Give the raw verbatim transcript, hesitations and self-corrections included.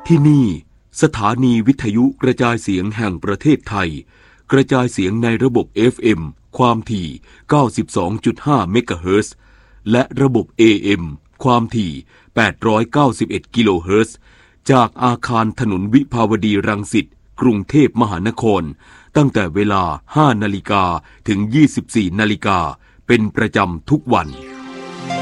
ที่นี่สถานีวิทยุกระจายเสียงแห่งประเทศไทยกระจายเสียงในระบบ เอฟ เอ็ม ความถี่ เก้าสิบสองจุดห้า เมกะเฮิรตซ์ และระบบ เอ เอ็ม ความถี่ แปดร้อยเก้าสิบเอ็ด กิโลเฮิรตซ์ จากอาคารถนนวิภาวดีรังสิตกรุงเทพมหานครตั้งแต่เวลา ห้านาฬิกา ถึง ยี่สิบสี่นาฬิกาเป็นประจำทุกวัน